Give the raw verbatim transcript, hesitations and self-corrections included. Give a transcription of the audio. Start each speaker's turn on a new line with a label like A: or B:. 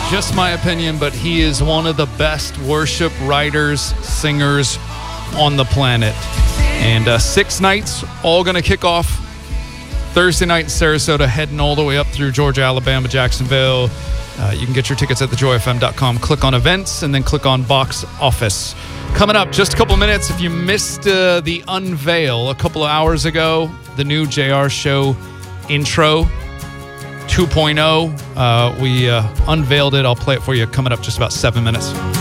A: just my opinion, but he is one of the best worship writers, singers on the planet. And uh, six nights, all going to kick off Thursday night in Sarasota, heading all the way up through Georgia, Alabama, Jacksonville. Uh, you can get your tickets at the joy f m dot com. Click on events and then click on box office. Coming up, just a couple minutes. If you missed uh, the unveil a couple of hours ago, the new J R Show intro two point oh, uh, we uh, unveiled it. I'll play it for you coming up just about seven minutes.